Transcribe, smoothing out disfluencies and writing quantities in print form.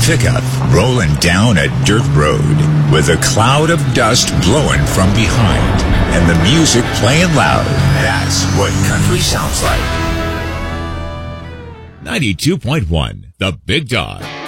pickup rolling down a dirt road with a cloud of dust blowing from behind and the music playing loud. That's what country sounds like. 92.1, The Big Dog.